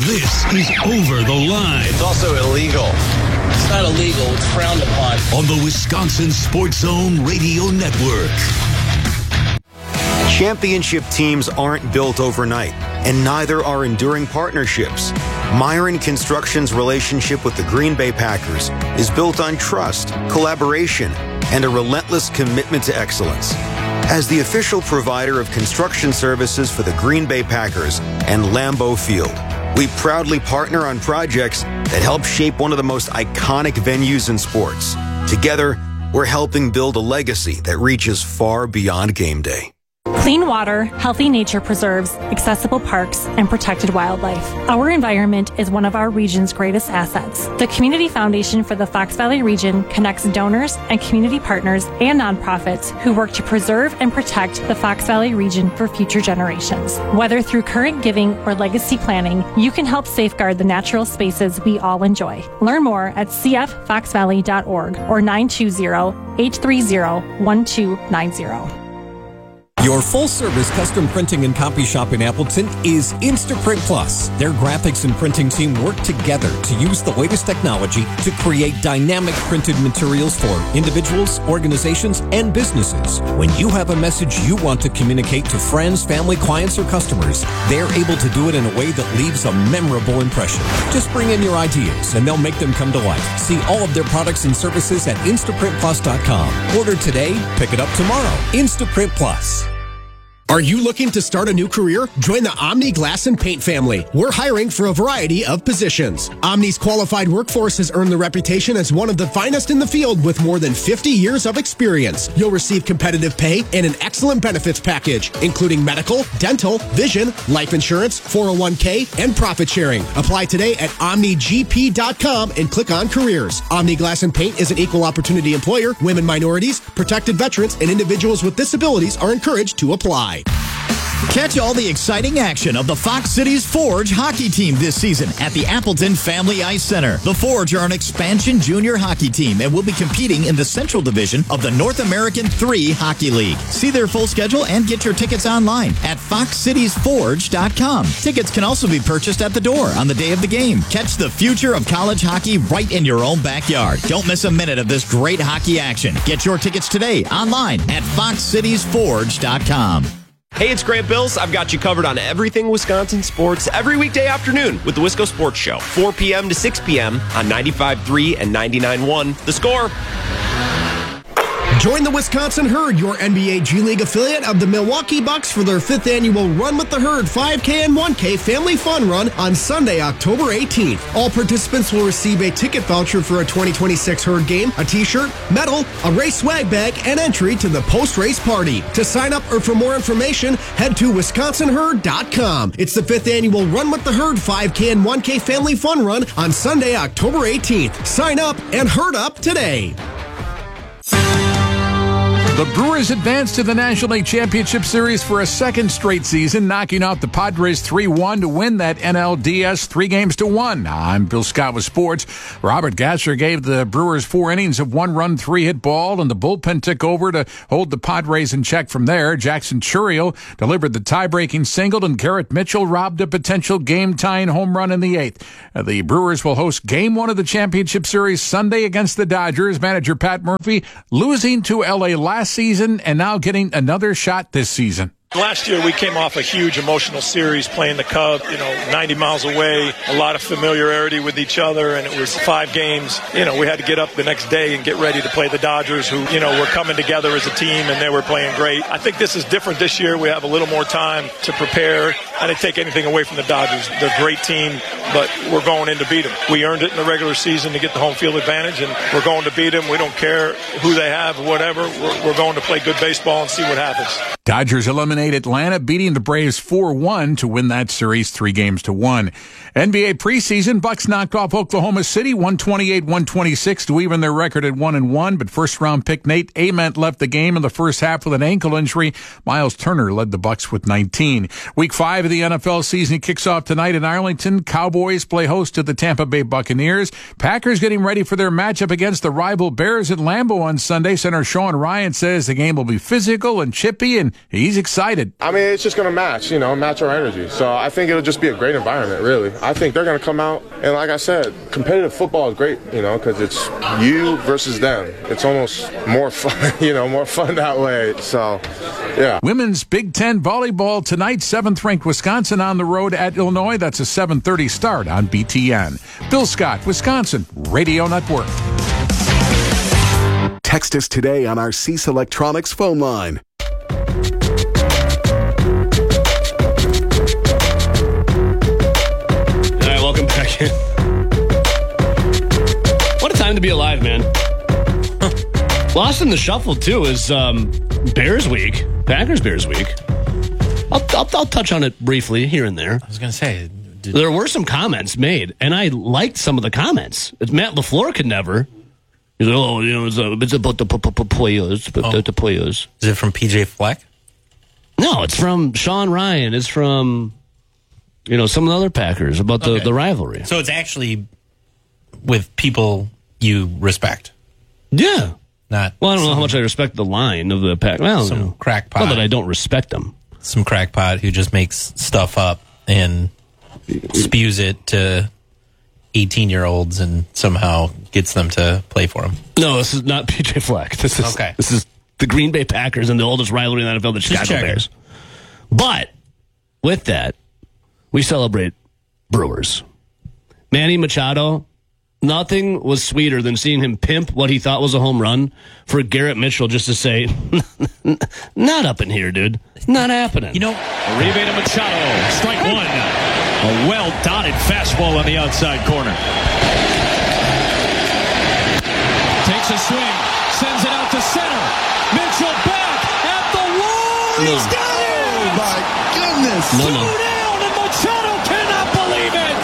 This is Over the Line. It's also illegal. It's not illegal. It's frowned upon. On the Wisconsin Sports Zone Radio Network. Championship teams aren't built overnight, and neither are enduring partnerships. Myron Construction's relationship with the Green Bay Packers is built on trust, collaboration, and a relentless commitment to excellence. As the official provider of construction services for the Green Bay Packers and Lambeau Field, we proudly partner on projects that help shape one of the most iconic venues in sports. Together, we're helping build a legacy that reaches far beyond game day. Clean water, healthy nature preserves, accessible parks, and protected wildlife. Our environment is one of our region's greatest assets. The Community Foundation for the Fox Valley region connects donors and community partners and nonprofits who work to preserve and protect the Fox Valley region for future generations. Whether through current giving or legacy planning, you can help safeguard the natural spaces we all enjoy. Learn more at cffoxvalley.org or 920-830-1290. Your full-service custom printing and copy shop in Appleton is Instaprint Plus. Their graphics and printing team work together to use the latest technology to create dynamic printed materials for individuals, organizations, and businesses. When you have a message you want to communicate to friends, family, clients, or customers, they're able to do it in a way that leaves a memorable impression. Just bring in your ideas, and they'll make them come to life. See all of their products and services at InstaprintPlus.com. Order today, pick it up tomorrow. Instaprint Plus. Are you looking to start a new career? Join the Omni Glass and Paint family. We're hiring for a variety of positions. Omni's qualified workforce has earned the reputation as one of the finest in the field with more than 50 years of experience. You'll receive competitive pay and an excellent benefits package, including medical, dental, vision, life insurance, 401k, and profit sharing. Apply today at OmniGP.com and click on careers. Omni Glass and Paint is an equal opportunity employer. Women, minorities, protected veterans, and individuals with disabilities are encouraged to apply. Catch all the exciting action of the Fox Cities Forge hockey team this season at the Appleton Family Ice Center. The Forge are an expansion junior hockey team and will be competing in the Central Division of the North American 3 Hockey League. See their full schedule and get your tickets online at foxcitiesforge.com. Tickets can also be purchased at the door on the day of the game. Catch the future of college hockey right in your own backyard. Don't miss a minute of this great hockey action. Get your tickets today online at foxcitiesforge.com. Hey, it's Grant Bills. I've got you covered on everything Wisconsin sports every weekday afternoon with the Wisco Sports Show, 4 p.m. to 6 p.m. on 95.3 and 99.1. The Score. Join the Wisconsin Herd, your NBA G League affiliate of the Milwaukee Bucks, for their 5th annual Run with the Herd 5K and 1K Family Fun Run on Sunday, October 18th. All participants will receive a ticket voucher for a 2026 Herd game, a t-shirt, medal, a race swag bag, and entry to the post-race party. To sign up or for more information, head to wisconsinherd.com. It's the 5th annual Run with the Herd 5K and 1K Family Fun Run on Sunday, October 18th. Sign up and herd up today. The Brewers advanced to the National League Championship Series for a second straight season, knocking out the Padres 3-1 to win that NLDS 3-1. I'm Bill Scott with sports. Robert Gasser gave the Brewers 4 innings of 1-run, 3-hit ball, and the bullpen took over to hold the Padres in check from there. Jackson Chourio delivered the tie-breaking single, and Garrett Mitchell robbed a potential game-tying home run in the 8th. The Brewers will host Game 1 of the Championship Series Sunday against the Dodgers. Manager Pat Murphy losing to L.A. last season and now getting another shot this season. Last year, we came off a huge emotional series playing the Cubs, 90 miles away, a lot of familiarity with each other, and it was 5 games. We had to get up the next day and get ready to play the Dodgers, who, were coming together as a team, and they were playing great. I think this is different this year. We have a little more time to prepare. I didn't take anything away from the Dodgers. They're a great team, but we're going in to beat them. We earned it in the regular season to get the home field advantage, and we're going to beat them. We don't care who they have or whatever. We're going to play good baseball and see what happens. Dodgers eliminate Atlanta, beating the Braves 4-1 to win that series 3-1. NBA preseason, Bucks knocked off Oklahoma City 128-126 to even their record at 1-1, but first-round pick Nate Ament left the game in the first half with an ankle injury. Miles Turner led the Bucks with 19. Week 5 of the NFL season kicks off tonight in Arlington. Cowboys play host to the Tampa Bay Buccaneers. Packers getting ready for their matchup against the rival Bears at Lambeau on Sunday. Center Sean Ryan says the game will be physical and chippy, and he's excited. I mean, it's just going to match our energy. So I think it'll just be a great environment, really. I think they're going to come out, and like I said, competitive football is great, because it's you versus them. It's almost more fun, more fun that way. So, yeah. Women's Big Ten volleyball tonight, 7th-ranked Wisconsin on the road at Illinois. That's a 7:30 start on BTN. Bill Scott, Wisconsin Radio Network. Text us today on our Cease Electronics phone line. All right, welcome back in. What a time to be alive, man. Lost in the shuffle, too, is Bears Week. Packers-Bears Week. I'll touch on it briefly here and there. I was going to say. There were some comments made, and I liked some of the comments. Matt LaFleur could never. He's like, it's about the players. The players. Is it from PJ Fleck? No, it's from Sean Ryan. It's from, some of the other Packers about the rivalry. So it's actually with people you respect. Yeah. Not. Well, I don't know how much I respect the line of the Pack. Well, some crackpot. Not that I don't respect them. Some crackpot who just makes stuff up and spews it to 18-year-olds and somehow gets them to play for him. No, this is not PJ Fleck. This is the Green Bay Packers and the oldest rivalry in the NFL, the Chicago Bears. But with that, we celebrate Brewers. Manny Machado, nothing was sweeter than seeing him pimp what he thought was a home run for Garrett Mitchell just to say, not up in here, dude. Not happening. Uribe to Machado, strike one. A well-dotted fastball on the outside corner. Takes a swing, sends it out to center. Mitchell back at the wall. He's got it! Oh, my goodness. Two down, and Machado cannot believe it.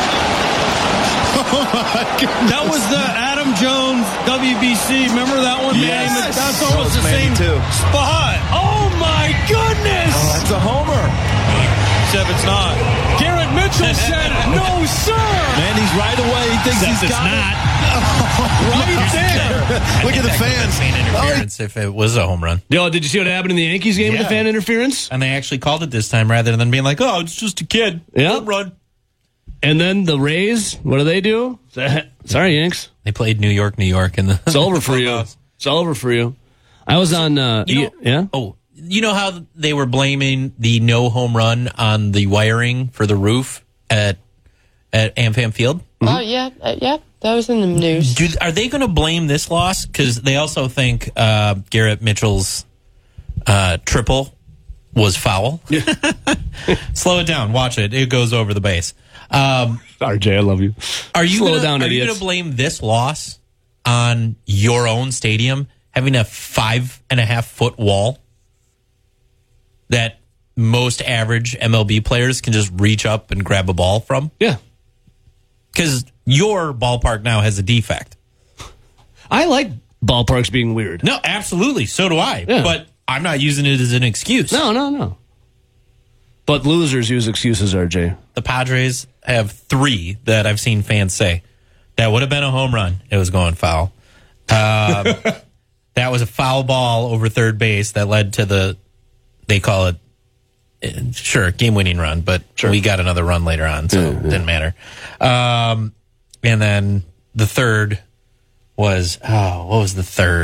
Oh, my goodness. That was the Adam Jones WBC. Remember that one? Yes. That's almost the same spot. Oh, my goodness. Oh, that's a homer. Except it's not. Garrett Mitchell said, no, sir. Man, he's right away. He thinks Except he's got not. Right there. Look at the fans. Fan interference if it was a home run. Yo, did you see what happened in the Yankees game with the fan interference? And they actually called it this time rather than being like, oh, it's just a kid. Yeah. Home run. And then the Rays, what do? Sorry, Yanks. They played New York. And it's over for you. It's over for you. I was on, yeah? Oh, you know how they were blaming the no home run on the wiring for the roof at AmFam Field? Mm-hmm. Oh, yeah. That was in the news. Are they going to blame this loss? Because they also think Garrett Mitchell's triple was foul. Slow it down. Watch it. It goes over the base. RJ, I love you. Are you Slow gonna, down, Are you going to blame this loss on your own stadium having a 5.5-foot wall that most average MLB players can just reach up and grab a ball from? Yeah. Because your ballpark now has a defect. I like ballparks being weird. No, absolutely. So do I. Yeah. But I'm not using it as an excuse. No. But losers use excuses, RJ. The Padres have 3 that I've seen fans say. That would have been a home run. It was going foul. That was a foul ball over third base that led to they call it, game-winning run, but we got another run later on, so it didn't matter. And then the third was, what was the third?